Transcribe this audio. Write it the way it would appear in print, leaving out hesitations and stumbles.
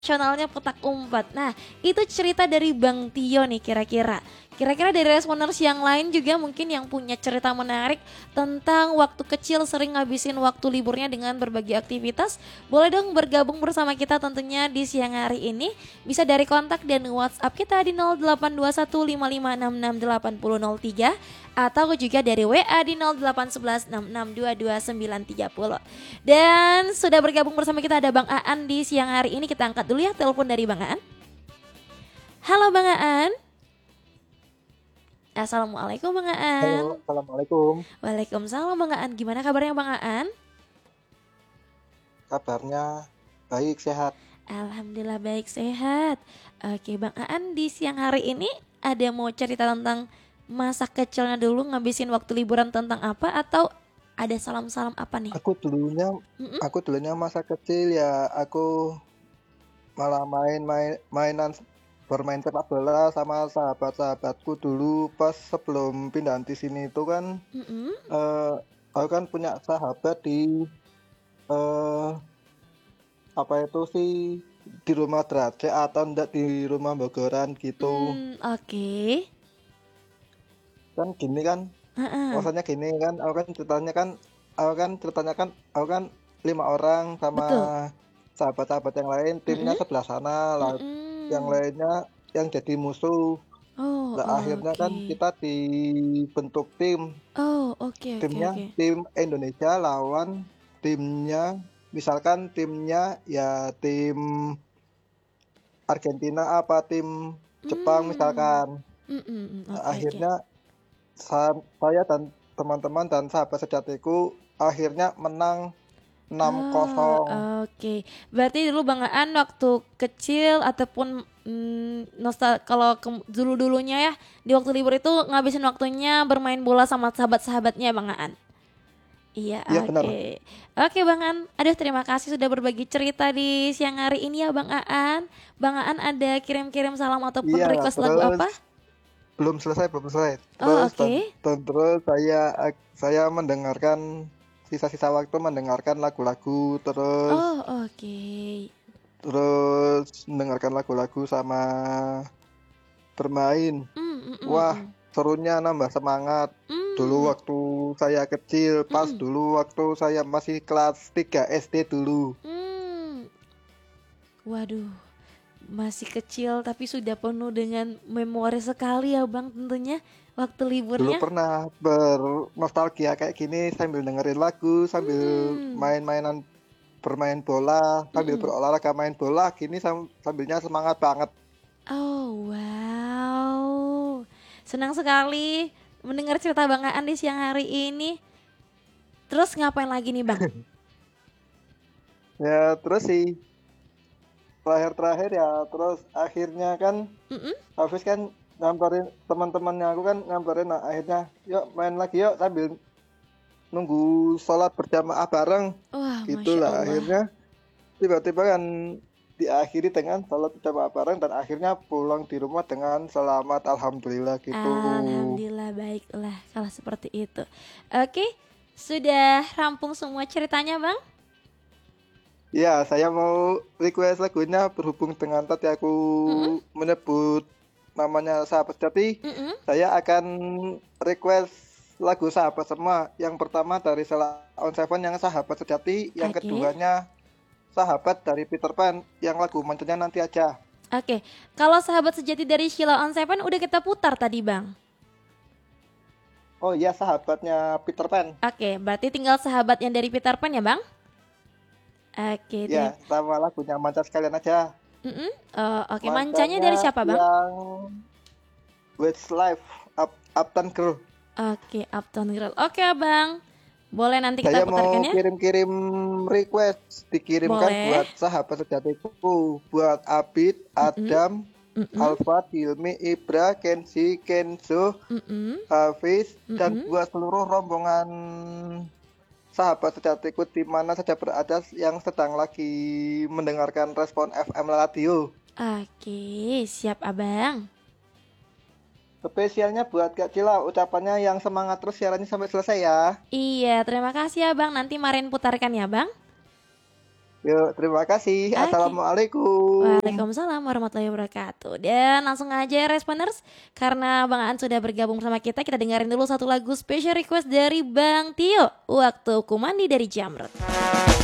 Nasionalnya petak umpet. Nah, itu cerita dari Bang Tio nih kira-kira. Kira-kira dari responers yang lain juga mungkin yang punya cerita menarik tentang waktu kecil sering ngabisin waktu liburnya dengan berbagai aktivitas. Boleh dong bergabung bersama kita tentunya di siang hari ini. Bisa dari kontak dan WhatsApp kita di 082155668003 atau juga dari WA di 081166222930. Dan sudah bergabung bersama kita ada Bang Aan di siang hari ini. Kita angkat dulu ya telepon dari Bang Aan. Halo Bang Aan. Assalamualaikum Bang Halo, Aan. Assalamualaikum. Waalaikumsalam Bang Aan. Gimana kabarnya Bang Aan? Kabarnya baik, sehat. Alhamdulillah baik sehat. Oke Bang Aan di siang hari ini ada mau cerita tentang masa kecilnya dulu ngabisin waktu liburan tentang apa atau ada salam-salam apa nih? Aku dulunya, Mm-mm. aku dulunya masa kecil ya, aku malah mainan bermain sepak bola sama sahabat-sahabatku dulu pas sebelum pindah di sini itu kan, Mm-mm. eh, aku kan punya sahabat di eh, apa itu sih di rumah Drace atau enggak di rumah Bogoran gitu. Oke. Kan gini kan, Heeh. maksudnya gini kan, aku kan 5 orang sama Betul. sahabat-sahabat yang lain, timnya Mm-mm. sebelah sana lah, yang Mm-mm. lainnya yang jadi musuh. Oh, Lah akhirnya kan oke. kita dibentuk Oh, oke oke timnya oke. tim Indonesia lawan timnya, misalkan timnya ya tim Argentina apa tim Jepang Hmm. misalkan. Nah, Oke oke. akhirnya saya dan teman-teman dan sahabat sejatiku akhirnya menang 6-0. Oke. Berarti dulu Bang Aan waktu kecil ataupun nostal kalau dulu-dulunya ya di waktu libur itu ngabisin waktunya bermain bola sama sahabat-sahabatnya Bang Aan. Iya, Iya benar. oke. Oke Bang Aan. Aduh, terima kasih sudah berbagi cerita di siang hari ini ya Bang Aan. Bang Aan ada kirim-kirim salam ataupun Iya, request lagu terus apa? belum selesai. Oh, Terus oke. terus saya mendengarkan sisa-sisa waktu mendengarkan lagu-lagu, terus Oh, oke. terus mendengarkan lagu-lagu sama bermain. Wah, Mm. serunya nambah semangat. Dulu Mm. waktu saya kecil, pas Mm. dulu waktu saya masih kelas 3 SD dulu. Mm. Waduh, masih kecil tapi sudah penuh dengan memori sekali ya Bang tentunya waktu Dulu liburnya. pernah bernostalgia kayak gini sambil dengerin lagu, sambil Hmm. main-mainan bermain bola, sambil Mm-mm. berolahraga main bola gini sambilnya semangat banget. Oh wow, senang sekali mendengar cerita Bang Aan di siang hari ini. Terus ngapain lagi nih Bang? Ya terus sih terakhir-terakhir ya terus akhirnya kan Mm-mm. Hafiz kan nyamperin teman-temannya aku kan nyamperin, nah akhirnya yuk main lagi yuk sambil nunggu sholat berjamaah bareng Wah, masya gitulah. Allah. Akhirnya tiba-tiba kan diakhiri dengan sholat berjamaah bareng dan akhirnya pulang di rumah dengan selamat alhamdulillah gitu. Alhamdulillah baiklah kalau seperti itu. Oke, sudah rampung semua ceritanya Bang? Ya, saya mau request lagunya berhubung dengan tadi aku Mm-mm. menyebut namanya Sahabat Sejati, Mm-mm. saya akan request lagu Sahabat Semua. Yang pertama dari Sheila on Seven yang Sahabat Sejati, yang Oke. keduanya Sahabat dari Peter Pan yang lagu Mancannya Nanti Aja. Oke, kalau sahabat sejati dari Sheila on Seven udah kita putar tadi Bang. Oh iya, sahabatnya Peter Pan. Oke, berarti tinggal sahabat yang dari Peter Pan ya Bang? Oke, Ya, terima. sama lagunya Manca sekalian aja. Oke, mancanya Mancanya dari siapa Bang? yang Westlife, Uptown Girl. Oke, Uptown Girl. Oke Bang, boleh nanti kita Saya mau putarkan ya? kirim-kirim request, dikirimkan Boleh. buat sahabat sejatiku, buat Abid, Mm-mm. Adam, Mm-mm. Alfa, Hilmi, Ibra, Kenzi, Kenzo, Mm-mm. Hafiz, dan Mm-mm. buat seluruh rombongan sahabat sejatiku di mana saja berada yang sedang lagi mendengarkan respon FM Radio. Oke, siap Abang. Spesialnya buat Kak Cila, ucapannya yang semangat terus siarannya sampai selesai ya. Iya, terima kasih ya Bang. Nanti Marin putarkan ya Bang. Yuk, terima kasih. Oke. Assalamualaikum. Waalaikumsalam warahmatullahi wabarakatuh. Dan langsung aja ya Responders, karena Bang Aan sudah bergabung bersama kita dengerin dulu satu lagu special request dari Bang Tio, Waktu Ku Mandi dari Jamrut.